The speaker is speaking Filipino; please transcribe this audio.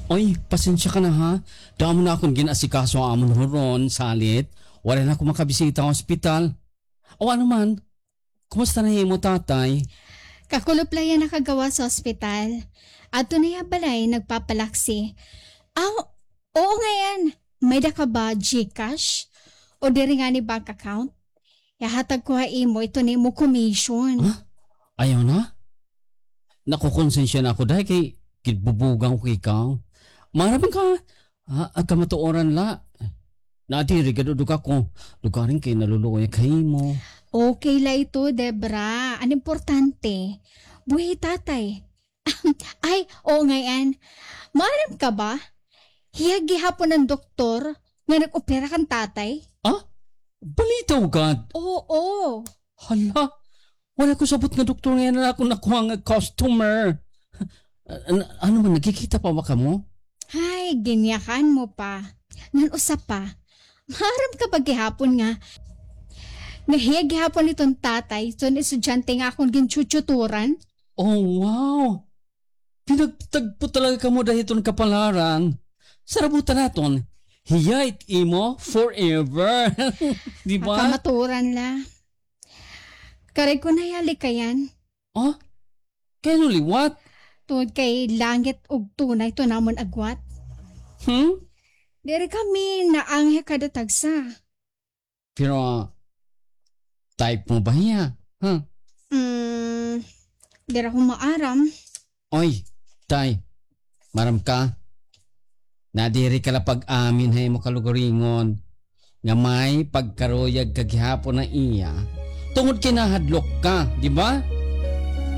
Oy, pasensya ka na ha. Damo na akong ginasikaso ang amon horon, salit. Wala na akong makabisita sa ospital. O ano man, kumusta na mo tatay? Kakulop lang yan nakagawa sa ospital. At na balay nagpapalaksi. Oo nga yan. May da ka ba Gcash? O diri nga ni bank account? Yahatag ko ha imo, ito ni mo commission. Ha? Ayaw na? Nakukonsensya na ako dahil kay kitbubugang ko ikaw. Marapin ka, kamatuoran la. Nadiri gaduduga ko. Lugarin kay naluluoy kay mo. Okay la ito, Debra. Ang importante, buhay tatay. Ay, oo nga yan. Maaram ka ba? Hiyagi hapon ng doktor nga nag-opera kang tatay? Ah? Balitaw ka? Oo. Hala, wala ko sabot nga doktor ngayon na ako nakuha nga customer. Ano man, nagkikita pa ba ka mo? Hay, ginyakan mo pa. Ngan usap pa. Maaram ka ba gihapon nga? Nahiya gihapon itong tatay, so estudyante nga akong ginchuchuturan. Oh, wow. Pinagtagpo talaga ka mo dahil itong kapalaran. Sarabutan naton. Hiyait imo forever. Di ba? Kamaturan la. Karay ko nayali ka yan. Oh? Kaya no liwat? Tungod kay langit ug tunay to namon agwat. Diri kami naanghe kada tagsa. Pero, type mo ba niya? Huh? Dira ko maaram. Oy, tay. Maram ka? Nadiri ka la pag-amin hay mo kalugaringon. Nga may pagkaruyag kagihapon na iya. Tungod kinahadlok ka, di ba?